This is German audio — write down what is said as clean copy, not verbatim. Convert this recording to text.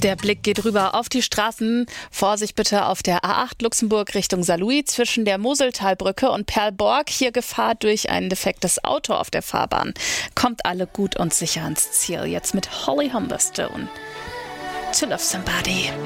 Der Blick geht rüber auf die Straßen. Vorsicht bitte auf der A8 Luxemburg Richtung Saarlouis zwischen der Moseltalbrücke und Perlborg. Hier Gefahr durch ein defektes Auto auf der Fahrbahn. Kommt alle gut und sicher ans Ziel. Jetzt mit Holly Humberstone. To Love Somebody.